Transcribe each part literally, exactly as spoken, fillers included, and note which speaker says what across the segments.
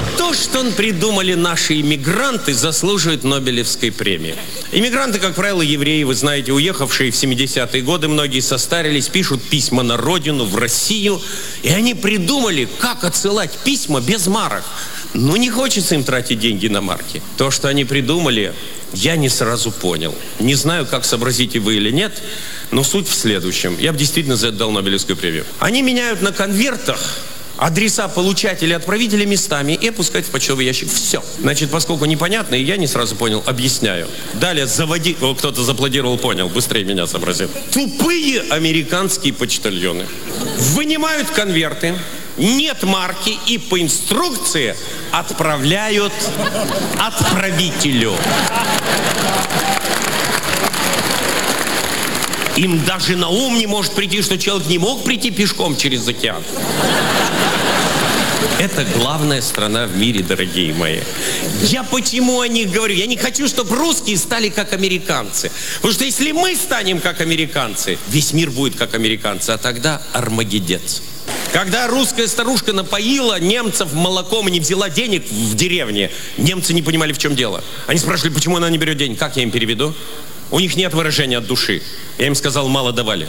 Speaker 1: То, что придумали наши иммигранты, заслуживает Нобелевской премии. Иммигранты, как правило, евреи, вы знаете, уехавшие в семидесятые годы, многие состарились, пишут письма на родину, в Россию. И они придумали, как отсылать письма без марок. Ну, не хочется им тратить деньги на марки. То, что они придумали, я не сразу понял. Не знаю, как сообразите вы или нет, но суть в следующем. Я бы действительно за это дал Нобелевскую премию. Они меняют на конвертах адреса получателя и отправителя местами и опускают в почтовый ящик. Все. Значит, поскольку непонятно, и я не сразу понял, объясняю. Далее заводи... О, кто-то зааплодировал, понял. Быстрее меня сообразил. Тупые американские почтальоны вынимают конверты, нет марки и по инструкции отправляют отправителю. Им даже на ум не может прийти, что человек не мог прийти пешком через океан. Это главная страна в мире, дорогие мои. Я почему о них говорю? Я не хочу, чтобы русские стали как американцы. Потому что если мы станем как американцы, весь мир будет как американцы, а тогда армагеддец. Когда русская старушка напоила немцев молоком и не взяла денег в деревне, немцы не понимали, в чем дело. Они спрашивали, почему она не берет денег. Как я им переведу? У них нет выражения от души. Я им сказал, мало давали.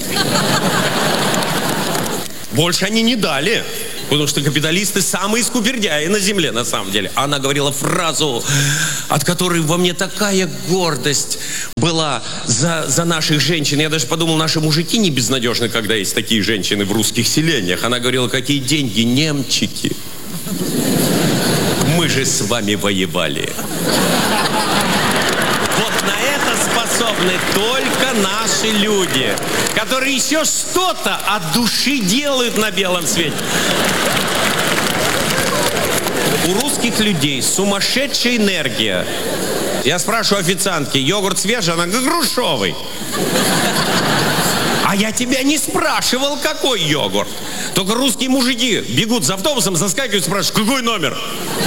Speaker 1: Больше они не дали. Потому что капиталисты самые скупердяи на земле, на самом деле. Она говорила фразу, от которой во мне такая гордость была за, за наших женщин. Я даже подумал, наши мужики не безнадежны, когда есть такие женщины в русских селениях. Она говорила, какие деньги, немчики. Мы же с вами воевали. Вот на это способны только наши люди, которые еще что-то от души делают на белом свете. У русских людей сумасшедшая энергия. Я спрашиваю официантки, йогурт свежий? Она говорит, грушевый. А я тебя не спрашивал, какой йогурт. Только русские мужики бегут за автобусом, заскакивают, спрашивают, какой номер?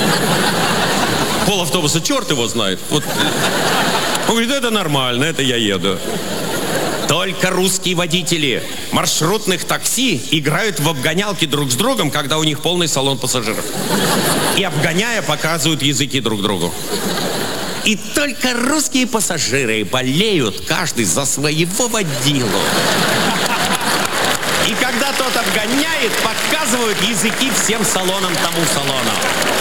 Speaker 1: Пол автобуса, черт его знает. Вот. Он говорит, это нормально, это я еду. Только русские водители маршрутных такси играют в обгонялки друг с другом, когда у них полный салон пассажиров. И обгоняя, показывают языки друг другу. И только русские пассажиры болеют каждый за своего водилу. И когда тот обгоняет, показывают языки всем салонам тому салону.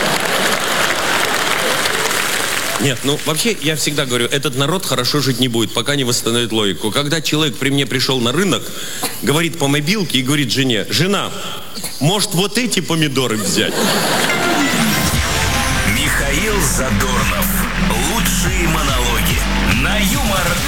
Speaker 1: Нет, ну вообще я всегда говорю, этот народ хорошо жить не будет, пока не восстановит логику. Когда человек при мне пришел на рынок, говорит по мобилке и говорит жене, жена, может вот эти помидоры взять?
Speaker 2: Михаил Задорнов. Лучшие